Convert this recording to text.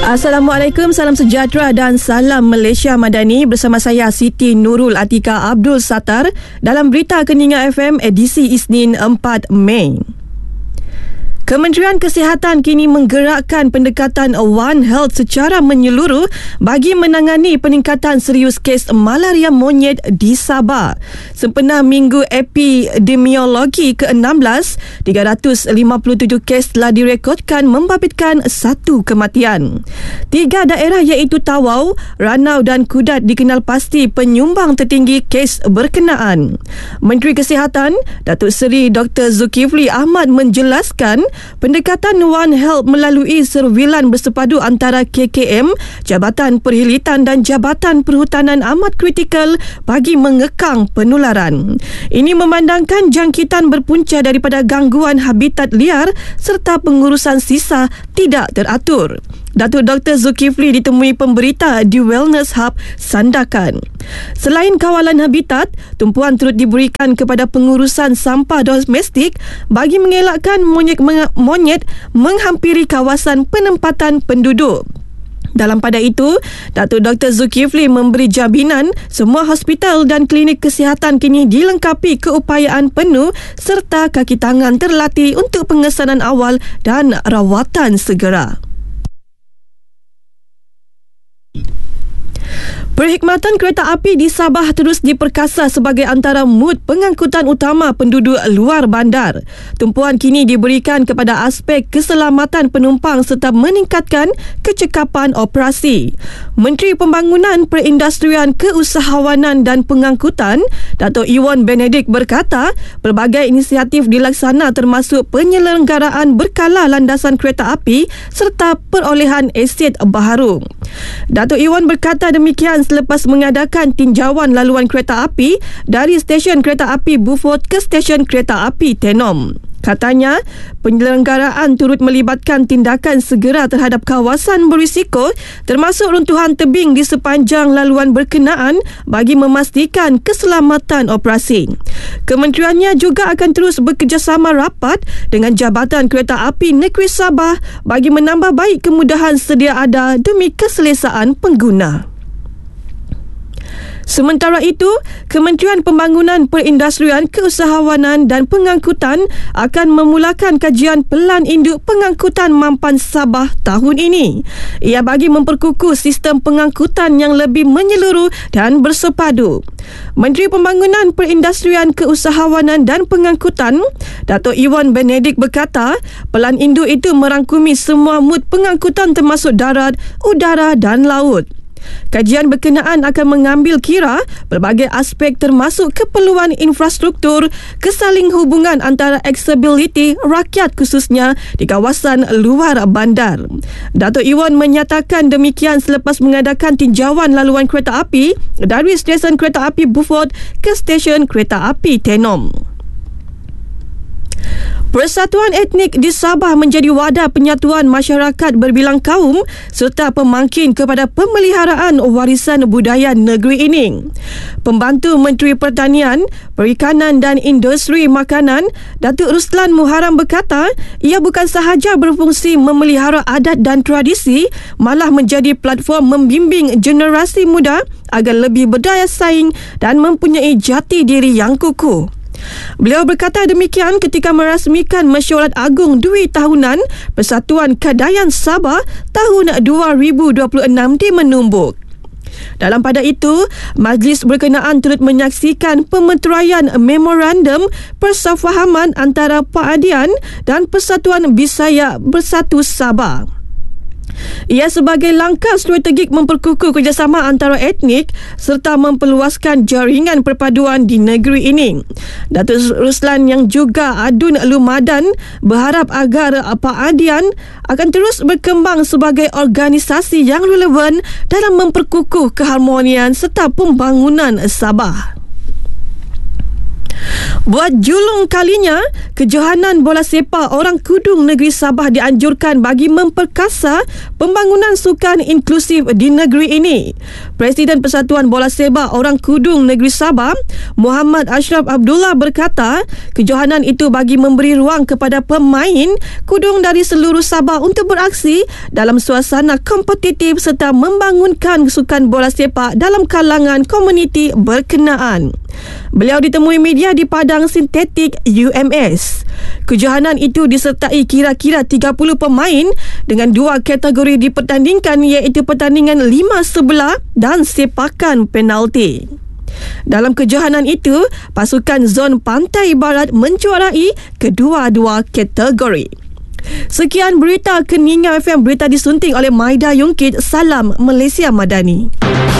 Assalamualaikum, salam sejahtera dan salam Malaysia Madani. Bersama saya Siti Nurul Atika Abdul Sattar dalam Berita Keninga FM edisi Isnin 4 Mei. Kementerian Kesihatan kini menggerakkan pendekatan One Health secara menyeluruh bagi menangani peningkatan serius kes malaria monyet di Sabah. Sempena Minggu Epidemiologi ke-16, 357 kes telah direkodkan membabitkan 1 kematian. 3 daerah iaitu Tawau, Ranau dan Kudat dikenal pasti penyumbang tertinggi kes berkenaan. Menteri Kesihatan, Datuk Seri Dr. Zulkifli Ahmad menjelaskan pendekatan One Health melalui serwilan bersepadu antara KKM, Jabatan Perhilitan dan Jabatan Perhutanan amat kritikal bagi mengekang penularan. Ini memandangkan jangkitan berpunca daripada gangguan habitat liar serta pengurusan sisa tidak teratur. Datuk Dr. Zulkifli ditemui pemberita di Wellness Hub Sandakan. Selain kawalan habitat, tumpuan turut diberikan kepada pengurusan sampah domestik bagi mengelakkan monyet menghampiri kawasan penempatan penduduk. Dalam pada itu, Datuk Dr. Zulkifli memberi jaminan semua hospital dan klinik kesihatan kini dilengkapi keupayaan penuh serta kaki tangan terlatih untuk pengesanan awal dan rawatan segera. Perkhidmatan kereta api di Sabah terus diperkasa sebagai antara mod pengangkutan utama penduduk luar bandar. Tumpuan kini diberikan kepada aspek keselamatan penumpang serta meningkatkan kecekapan operasi. Menteri Pembangunan Perindustrian Keusahawanan dan Pengangkutan, Datuk Iwan Benedict berkata, pelbagai inisiatif dilaksana termasuk penyelenggaraan berkala landasan kereta api serta perolehan aset baharu. Datuk Iwan berkata demikian selepas mengadakan tinjauan laluan kereta api dari stesen kereta api Beaufort ke stesen kereta api Tenom. Katanya, penyelenggaraan turut melibatkan tindakan segera terhadap kawasan berisiko termasuk runtuhan tebing di sepanjang laluan berkenaan bagi memastikan keselamatan operasi. Kementeriannya juga akan terus bekerjasama rapat dengan Jabatan Kereta Api Negeri Sabah bagi menambah baik kemudahan sedia ada demi keselesaan pengguna. Sementara itu, Kementerian Pembangunan Perindustrian Keusahawanan dan Pengangkutan akan memulakan kajian pelan induk pengangkutan mampan Sabah tahun ini. Ia bagi memperkukuh sistem pengangkutan yang lebih menyeluruh dan bersepadu. Menteri Pembangunan Perindustrian Keusahawanan dan Pengangkutan, Datuk Iwan Benedict berkata, pelan induk itu merangkumi semua mod pengangkutan termasuk darat, udara dan laut. Kajian berkenaan akan mengambil kira pelbagai aspek termasuk keperluan infrastruktur, kesaling hubungan antara aksesibiliti rakyat khususnya di kawasan luar bandar. Datuk Iwan menyatakan demikian selepas mengadakan tinjauan laluan kereta api dari stesen kereta api Beaufort ke stesen kereta api Tenom. Persatuan Etnik di Sabah menjadi wadah penyatuan masyarakat berbilang kaum serta pemangkin kepada pemeliharaan warisan budaya negeri ini. Pembantu Menteri Pertanian, Perikanan dan Industri Makanan, Datuk Ruslan Muharram berkata, ia bukan sahaja berfungsi memelihara adat dan tradisi, malah menjadi platform membimbing generasi muda agar lebih berdaya saing dan mempunyai jati diri yang kukuh. Beliau berkata demikian ketika merasmikan Mesyuarat Agung Dwi Tahunan Persatuan Kadayan Sabah tahun 2026 di Menumbuk. Dalam pada itu, majlis berkenaan turut menyaksikan pemeteraian memorandum persefahaman antara Pakadian dan Persatuan Bisaya Bersatu Sabah. Ia sebagai langkah strategik memperkukuh kerjasama antara etnik serta memperluaskan jaringan perpaduan di negeri ini. Datuk Ruslan yang juga adun lumadan berharap agar Pakadian akan terus berkembang sebagai organisasi yang relevan dalam memperkukuh keharmonian serta pembangunan Sabah. Buat julung kalinya, Kejohanan Bola Sepak Orang Kudung Negeri Sabah dianjurkan bagi memperkasa pembangunan sukan inklusif di negeri ini. Presiden Persatuan Bola Sepak Orang Kudung Negeri Sabah, Muhammad Ashraf Abdullah berkata, kejohanan itu bagi memberi ruang kepada pemain kudung dari seluruh Sabah untuk beraksi dalam suasana kompetitif serta membangunkan sukan bola sepak dalam kalangan komuniti berkenaan. Beliau ditemui media di Padang Sintetik UMS. Kejohanan itu disertai kira-kira 30 pemain dengan 2 kategori dipertandingkan, iaitu pertandingan 5 sebelah dan sepakan penalti. Dalam kejohanan itu, pasukan Zon Pantai Barat menjuarai kedua-dua kategori. Sekian berita Keningan FM, berita disunting oleh Maida Yungkit. Salam Malaysia Madani.